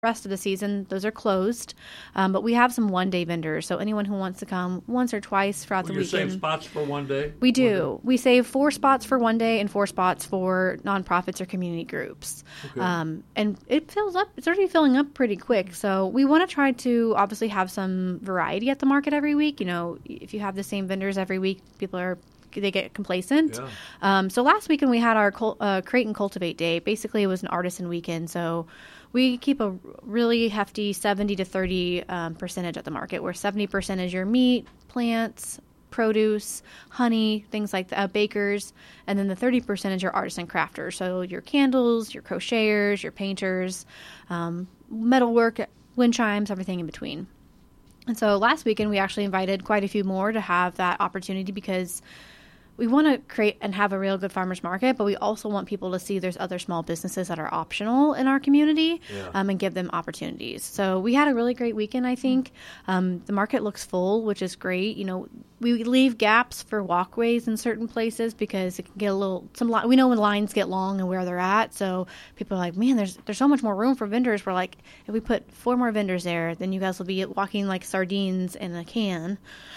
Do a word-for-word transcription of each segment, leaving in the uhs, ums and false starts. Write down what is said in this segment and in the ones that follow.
rest of the season, those are closed. Um, but we have some one-day vendors, so anyone who wants to come once or twice throughout Will the you weekend. save spots for one day? We do. We save four spots for one day and four spots for nonprofits or community groups. Okay. Um, and it fills up. It's already filling up pretty quick. So we want to try to obviously have some variety at the market every week. You know, if you have the same vendors every week, people are they get complacent. Yeah. Um, so last weekend we had our cul- uh, Create and Cultivate Day. Basically, it was an artisan weekend. So we keep a really hefty seventy to thirty um, percentage at the market, where seventy percent is your meat, plants, produce, honey, things like that, uh, bakers, and then the thirty percent is your artisan crafters. So your candles, your crocheters, your painters, um, metalwork, wind chimes, everything in between. And so last weekend we actually invited quite a few more to have that opportunity, because we want to create and have a real good farmers market, but we also want people to see there's other small businesses that are optional in our community, Yeah. um, and give them opportunities. So we had a really great weekend, I think. Um, the market looks full, which is great. You know, we leave gaps for walkways in certain places because it can get a little, some li- we know when lines get long and where they're at. So people are like, man, there's, there's so much more room for vendors. We're like, if we put four more vendors there, then you guys will be walking like sardines in a can.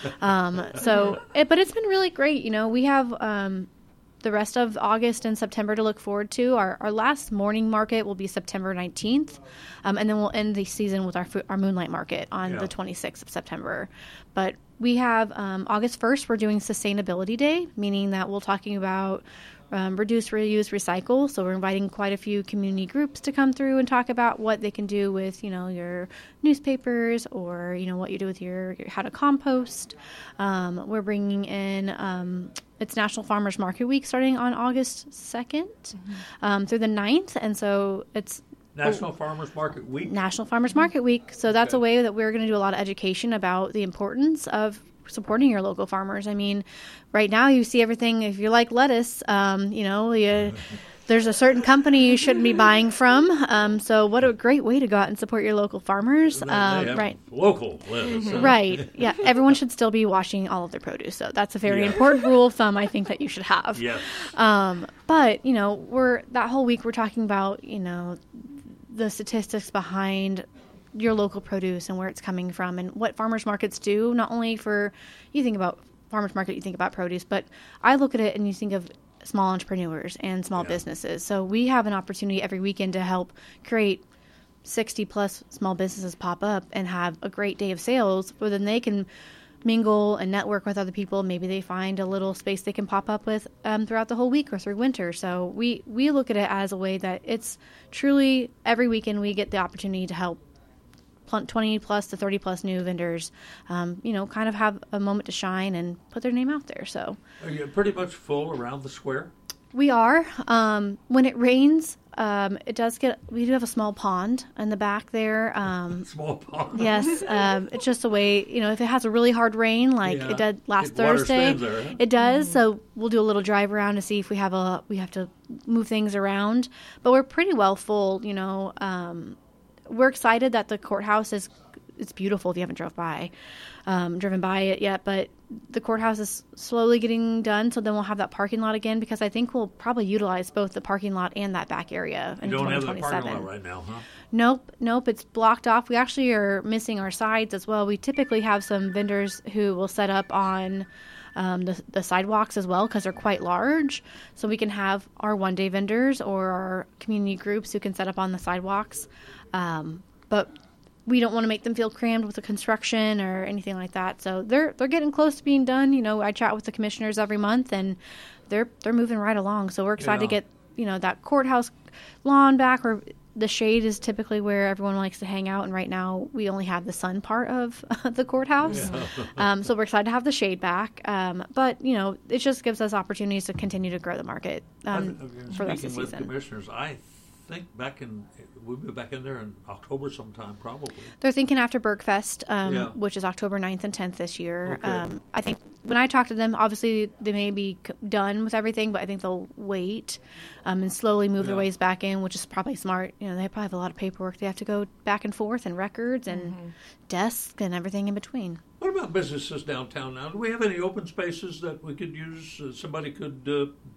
Um, so, it, but it's been really great. You know, we have, um, the rest of August and September to look forward to. Our, our last morning market will be September nineteenth, um, and then we'll end the season with our fu- our Moonlight Market on Yeah. the twenty-sixth of September. But we have um, August first, we're doing Sustainability Day, meaning that we're talking about um, reduce, reuse, recycle. So we're inviting quite a few community groups to come through and talk about what they can do with, you know, your newspapers, or, you know, what you do with your, your how to compost. Um, we're bringing in, um, it's National Farmers Market Week starting on August second, mm-hmm. um, through the ninth. And so it's National Farmers Market Week? National Farmers Market Week. So that's Okay. a way that we're going to do a lot of education about the importance of supporting your local farmers. I mean, right now you see everything. If you like lettuce, um, you know, you, there's a certain company you shouldn't be buying from. Um, so what a great way to go out and support your local farmers. They- they Um, have right. Local lettuce. huh? Right. Yeah. Everyone should still be washing all of their produce. So that's a very Yeah. important rule of thumb I think that you should have. Yes. Um, but, you know, we're that whole week we're talking about, you know, the statistics behind your local produce and where it's coming from and what farmers markets do, not only for, you think about farmers market, you think about produce, but I look at it and you think of small entrepreneurs and small Yeah. businesses. So we have an opportunity every weekend to help create sixty plus small businesses pop up and have a great day of sales, where then they can mingle and network with other people. Maybe they find a little space they can pop up with um, throughout the whole week or through winter. So we, we look at it as a way that it's truly every weekend we get the opportunity to help pl- twenty plus to thirty plus new vendors, um, you know, kind of have a moment to shine and put their name out there. So Are you pretty much full around the square? we are. Um, when it rains, um, it does get, we do have a small pond in the back there. Um, Small pond. Yes, um, it's just a way, you know, if it has a really hard rain, like Yeah. it did last It water Thursday, stands there, huh? it does. So we'll do a little drive around to see if we have a, we have to move things around. But we're pretty well full, you know. Um, we're excited that the courthouse is, it's beautiful if you haven't drove by, um, driven by it yet. But the courthouse is slowly getting done, so then we'll have that parking lot again, because I think we'll probably utilize both the parking lot and that back area in You don't have twenty the twenty-seven. parking lot right now, huh? Nope, nope, it's blocked off. We actually are missing our sides as well. We typically have some vendors who will set up on um, the, the sidewalks as well, because they're quite large. So we can have our one-day vendors or our community groups who can set up on the sidewalks. Um, but we don't want to make them feel crammed with the construction or anything like that. So they're they're getting close to being done. You know, I chat with the commissioners every month, and they're they're moving right along. So we're excited Yeah. to get, you know, that courthouse lawn back, or the shade is typically where everyone likes to hang out. And right now we only have the sun part of the courthouse. Yeah. um, so we're excited to have the shade back. Um, but, you know, it just gives us opportunities to continue to grow the market um, I've been for the rest speaking of the with season. commissioners. I think back in, we'll be back in there in October sometime, probably. They're thinking after Bergfest, um, Yeah. which is October ninth and tenth this year. Okay. Um, I think when I talk to them, obviously they may be c- done with everything, but I think they'll wait um, and slowly move their Yeah. ways back in, which is probably smart. You know, they probably have a lot of paperwork they have to go back and forth, and records and desks and everything in between. What about businesses downtown now? Do we have any open spaces that we could use? Uh, somebody could uh,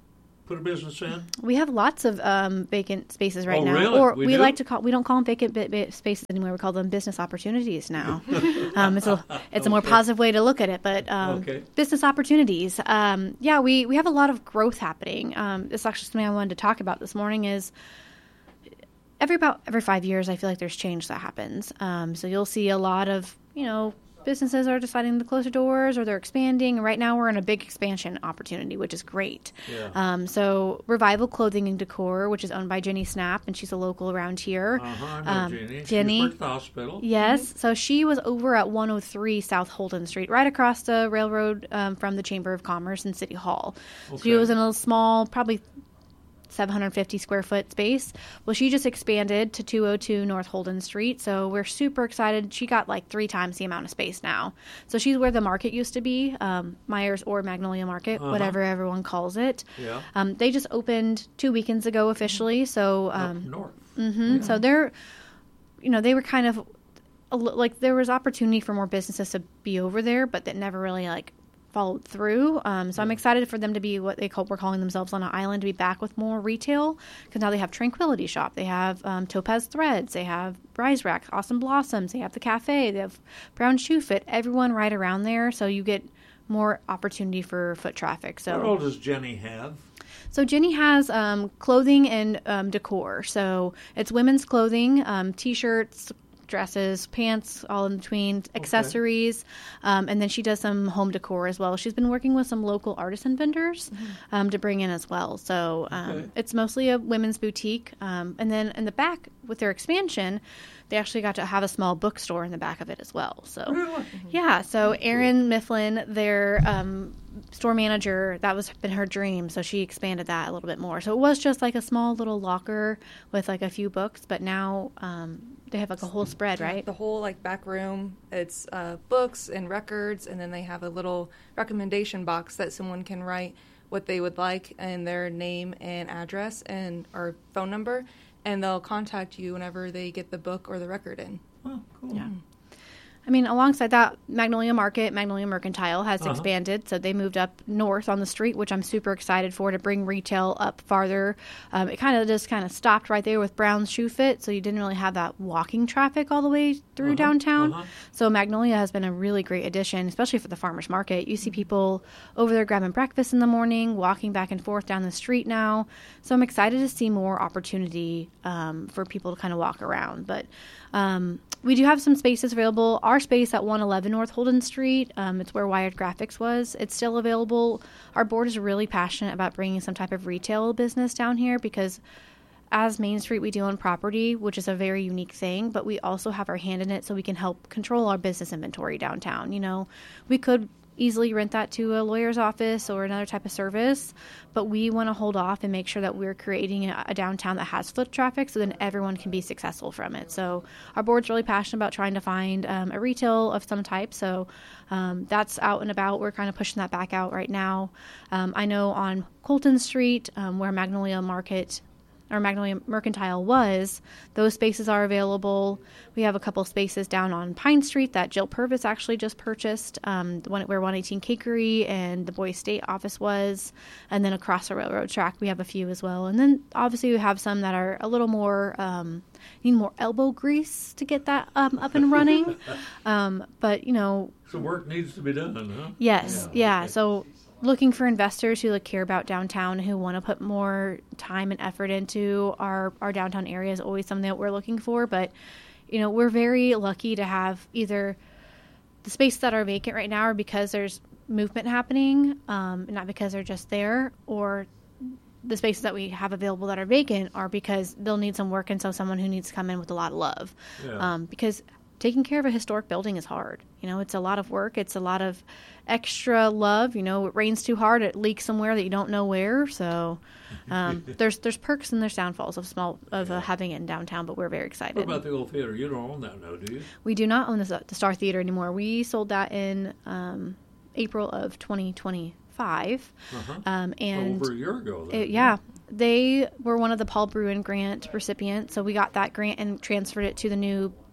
put a business in? We have lots of um, vacant spaces right Oh, now. really? Or We we, do? like to call, we don't call them vacant bi- bi- spaces anymore. We call them business opportunities now. um, it's a, it's a more Okay. positive way to look at it, but um, Okay. business opportunities. Um, yeah, we, we have a lot of growth happening. Um, it's actually something I wanted to talk about this morning is every about every five years, I feel like there's change that happens. Um, so you'll see a lot of, you know, businesses are deciding to close their doors or they're expanding. Right now, we're in a big expansion opportunity, which is great. Yeah. Um, so Revival Clothing and Decor, which is owned by Jenny Snap, and she's a local around here. Uh-huh, I know Um, Jenny. Jenny. She worked at the hospital. Yes. So she was over at one oh three South Holden Street, right across the railroad um, from the Chamber of Commerce and City Hall. So she Okay. was in a small, probably seven hundred fifty square foot space. Well, she just expanded to two oh two North Holden Street. So we're super excited. She got like three times the amount of space now. So she's where the market used to be, um, Myers or Magnolia Market, Uh-huh. whatever everyone calls it. Yeah. Um, they just opened two weekends ago officially. So, Up um, north. mhm. so they're, you know, they were kind of a li- like there was opportunity for more businesses to be over there, but that never really like followed through. Um, so I'm excited for them to be what they call, we're calling themselves on an island, to be back with more retail, because now they have Tranquility Shop, they have um, Topaz Threads, they have Rise Rack, Awesome Blossoms, they have the cafe, they have Brown Shoe Fit, everyone right around there. So you get more opportunity for foot traffic. So What all does Jenny have? So Jenny has um, clothing and um, decor. So it's women's clothing, um, t-shirts, dresses, pants, all in between, accessories, um, and then she does some home decor as well. She's been working with some local artisan vendors um, to bring in as well. So um, Okay. it's mostly a women's boutique. Um, and then in the back, with their expansion, they actually got to have a small bookstore in the back of it as well. So Really? yeah, so Erin Mifflin, their um, store manager, that was been her dream, so she expanded that a little bit more. So it was just like a small little locker with like a few books, but now um, they have like a whole spread, right? The whole like back room, it's uh, books and records, and then they have a little recommendation box that someone can write what they would like and their name and address and or phone number, and they'll contact you whenever they get the book or the record in. Oh, cool. Yeah. I mean, alongside that, Magnolia Market, Magnolia Mercantile has Uh-huh. expanded. So they moved up north on the street, which I'm super excited for, to bring retail up farther. Um, it kind of just kind of stopped right there with Brown's Shoe Fit. So you didn't really have that walking traffic all the way through Uh-huh, downtown. uh-huh. So Magnolia has been a really great addition, especially for the farmers market. You see people over there grabbing breakfast in the morning, walking back and forth down the street now. So I'm excited to see more opportunity um, for people to kind of walk around. But um, we do have some spaces available. Our space at one eleven North Holden Street, um, it's where Wired Graphics was. It's still available. Our board is really passionate about bringing some type of retail business down here because as Main Street, we do own property, which is a very unique thing, but we also have our hand in it so we can help control our business inventory downtown. You know, we could easily rent that to a lawyer's office or another type of service, but we want to hold off and make sure that we're creating a, a downtown that has foot traffic so then everyone can be successful from it. So our board's really passionate about trying to find um, a retail of some type. So um, that's out and about. We're kind of pushing that back out right now. Um, I know on Colton Street, um, where Magnolia Market or Magnolia Mercantile was, those spaces are available. We have a couple spaces down on Pine Street that Jill Purvis actually just purchased, um, the one where one eighteen Cakery and the Boys State office was. And then across the railroad track, we have a few as well. And then obviously we have some that are a little more, um, need more elbow grease to get that um, up and running. um, but, you know, So work needs to be done, huh? yes, yeah. okay. So looking for investors who like care about downtown, who want to put more time and effort into our, our downtown area is always something that we're looking for. But, you know, we're very lucky to have either the spaces that are vacant right now are because there's movement happening, um, not because they're just there, or the spaces that we have available that are vacant are because they'll need some work, and so someone who needs to come in with a lot of love. Yeah. Um, because taking care of a historic building is hard. You know, it's a lot of work. It's a lot of extra love. You know, it rains too hard, it leaks somewhere that you don't know where. So um, there's there's perks and there's downfalls of small of uh, having it in downtown. But we're very excited. What about the old theater? You don't own that now, do you? We do not own the, the Star Theater anymore. We sold that in um, April of twenty twenty-five. Uh-huh. Um, and Over a year ago, then. it, yeah, they were one of the Paul Bruin grant recipients. So we got that grant and transferred it to the new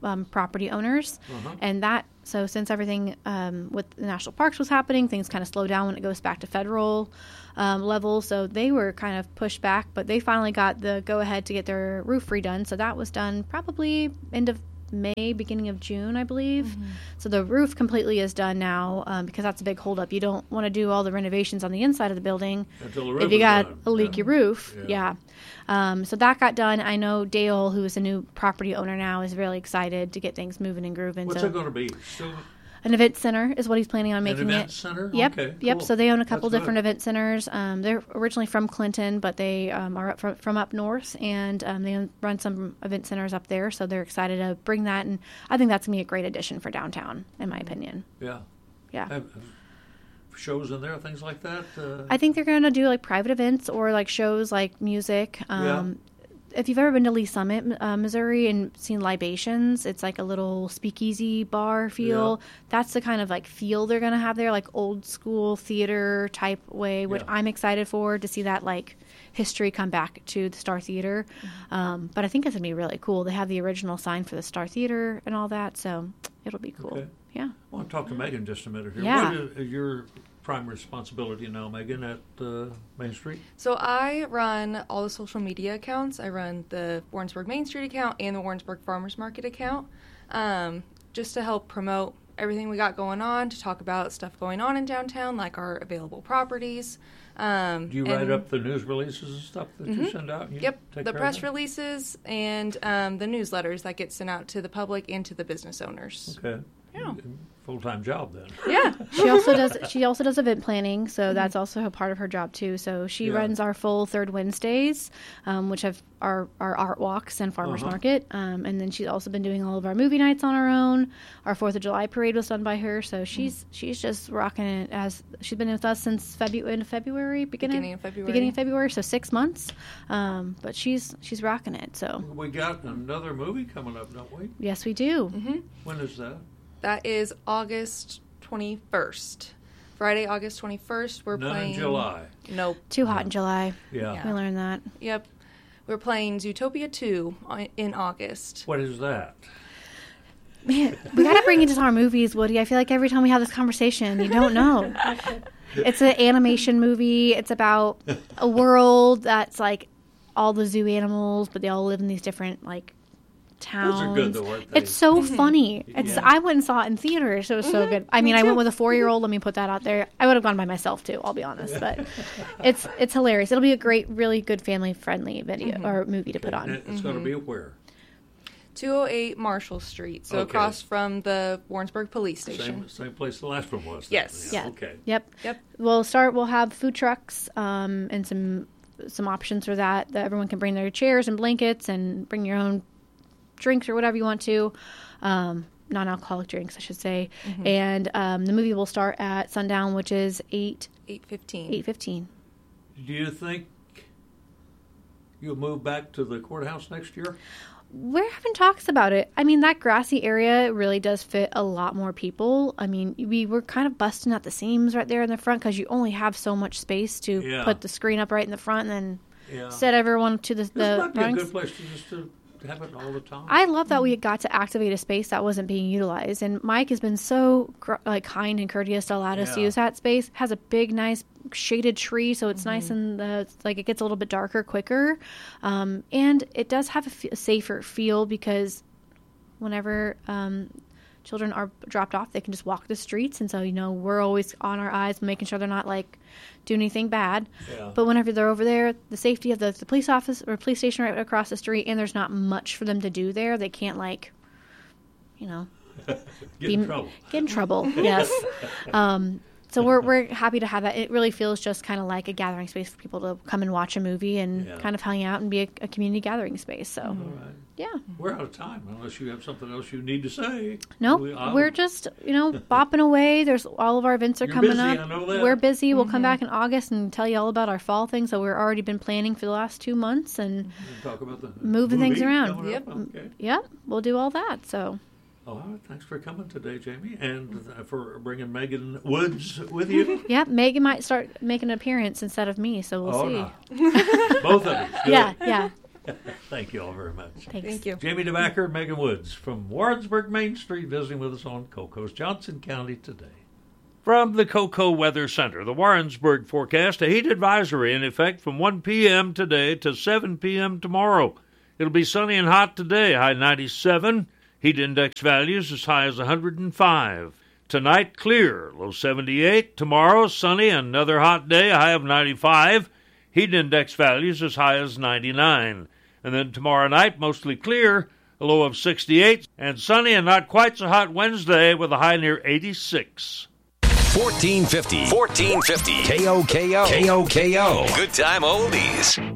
um, property owners. Uh-huh. And that, so since everything um, with the national parks was happening, things kind of slow down when it goes back to federal um, level. So they were kind of pushed back, but they finally got the go ahead to get their roof redone. So that was done probably end of May, beginning of June, I believe. Mm-hmm. So the roof completely is done now um, because that's a big holdup. You don't want to do all the renovations on the inside of the building Until the roof if you is got done. a leaky Yeah. roof. Yeah. Yeah. Um, so that got done. I know Dale, who is a new property owner now, is really excited to get things moving and grooving. What's so it going to be? Still an event center is what he's planning on an making event it. center? Yep, Okay, yep. cool. So they own a couple That's different good. event centers. Um, they're originally from Clinton, but they um, are up from, from up north, and um, they run some event centers up there. So they're excited to bring that, and I think that's gonna be a great addition for downtown, in my opinion. Yeah. Yeah. Have, have shows in there, things like that? Uh, I think they're gonna do like private events or like shows like music. Um, If you've ever been to Lee Summit, uh, Missouri, and seen Libations, it's like a little speakeasy bar feel. Yeah. That's the kind of like feel they're gonna have there, like old school theater type way, which Yeah. I'm excited for to see that like history come back to the Star Theater. Mm-hmm. Um, but I think it's gonna be really cool. They have the original sign for the Star Theater and all that, so it'll be cool. Okay. Yeah. I want to talk to Megan just a minute here. Yeah. What is your prime responsibility now, Megan, at uh, Main Street? So I run all the social media accounts. I run the Warrensburg Main Street account and the Warrensburg Farmers Market account, um, just to help promote everything we got going on, to talk about stuff going on in downtown, like our available properties. Um, Do you and- write up the news releases and stuff that you send out? You Yep, take the care of press that? releases and um, the newsletters that get sent out to the public and to the business owners. Okay. Yeah. Full-time job then. Yeah. She also does. She also does event planning, so that's also a part of her job too. So she Yeah. runs our full third Wednesdays, um, which have our, our art walks and farmers Uh-huh. market, um, and then she's also been doing all of our movie nights on her own. Our Fourth of July parade was done by her, so she's she's just rocking it. As she's been with us since February, in February, beginning, Beginning of February. beginning of February, so six months. Um, but she's she's rocking it. So We got another movie coming up, don't we? yes, we do. Mm-hmm. When is that? That is August twenty-first. Friday, August twenty-first. We're None playing. in July. Nope. Too hot in July. Yeah. Yeah. We learned that. Yep. We're playing Zootopia two on- in August. What is that? Man, we got to bring you to our movies, Woody. I feel like every time we have this conversation, you don't know. It's an animation movie. It's about a world that's like all the zoo animals, but they all live in these different like towns. Those are good though, aren't they? It's so funny. It's Yeah. I went and saw it in theaters. It was so good. I mean, I went with a four-year-old. Let me put that out there. I would have gone by myself too. I'll be honest, but it's it's hilarious. It'll be a great, really good family-friendly video or movie to put And on. it- It's going to be where? two oh eight Marshall Street, so Okay. across from the Warrensburg Police Station. Same, same place the last one was. then. Yes. Yeah. Okay. Yep. Yep. We'll start. We'll have food trucks um, and some some options for that. That everyone can bring their chairs and blankets and bring your own drinks or whatever you want to. Um, non-alcoholic drinks, I should say. And um, the movie will start at sundown, which is eight eight fifteen. eight fifteen. Do you think you'll move back to the courthouse next year? We're having talks about it. I mean, that grassy area really does fit a lot more people. I mean, we were kind of busting at the seams right there in the front because you only have so much space to Yeah. put the screen up right in the front and then Yeah. set everyone to the, This the might be a rungs. good place to just to have it all the time. I love that we got to activate a space that wasn't being utilized, and Mike has been so gr- like kind and courteous to allow us to Yeah. use that space. Has a big, nice shaded tree, so it's nice and the like. It gets a little bit darker quicker, um, and it does have a, f- a safer feel because whenever um, children are dropped off, they can just walk the streets, and so you know we're always on our eyes, making sure they're not like doing anything bad. Yeah. But whenever they're over there, the safety of the, the police office or police station right across the street, and there's not much for them to do there. They can't like, you know, Get be- in trouble. get in trouble. Yes. Um, so we're we're happy to have that. It really feels just kind of like a gathering space for people to come and watch a movie and Yeah. kind of hang out and be a, a community gathering space. So All right. yeah. We're out of time unless you have something else you need to say. Nope, We- I'll- we're just, you know, bopping away. There's all of our events are You're coming busy, up. I know that. We're busy. We'll come back in August and tell you all about our fall thing. So we've already been planning for the last two months, and We'll talk about the Moving things movie around. coming up. Yep. Okay. yeah, we'll do all that. So All right. Thanks for coming today, Jamie, and uh, for bringing Megan Woods with you. yeah, Megan might start making an appearance instead of me. So we'll oh, see. no. Both of you. Good. Yeah, yeah. Thank you all very much. Thanks. Thank you. Jamie DeBacker, Megan Woods from Warrensburg, Main Street, visiting with us on CoCo's Johnson County Today. From the CoCo Weather Center, the Warrensburg forecast, a heat advisory in effect from one p.m. today to seven p.m. tomorrow. It'll be sunny and hot today, high ninety-seven. Heat index values as high as one hundred five. Tonight, clear, low seventy-eight. Tomorrow, sunny, another hot day, a high of ninety-five. Heat index values as high as ninety-nine. And then tomorrow night, mostly clear, a low of sixty-eight. And sunny and not quite so hot Wednesday with a high near eighty-six. fourteen fifty. fourteen fifty. K O K O. K O K O. Good time oldies.